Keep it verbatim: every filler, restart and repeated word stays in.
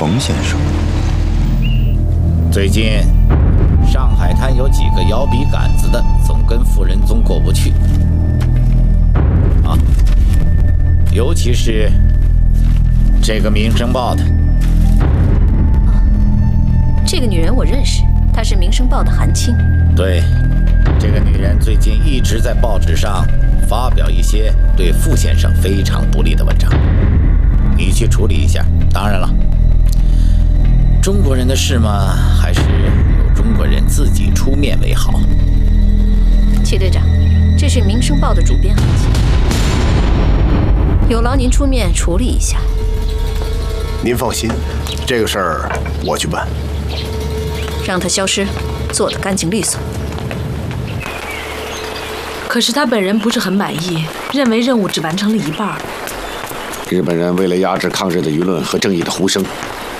冯先生。 最近上海滩有几个摇笔杆子的，总跟傅仁宗过不去。啊，尤其是这个《民生报》的。 啊，这个女人我认识，她是《民生报》的韩青。 对，这个女人最近一直在报纸上发表一些对傅先生非常不利的文章，你去处理一下。当然了，中国人的事嘛，还是由中国人自己出面为好。 齐队长，这是《民生报》的主编韩青，有劳您出面处理一下。 您放心，这个事儿我去办。 让他消失，做得干净利索。 可是他本人不是很满意，认为任务只完成了一半。 日本人为了压制抗日的舆论和正义的呼声，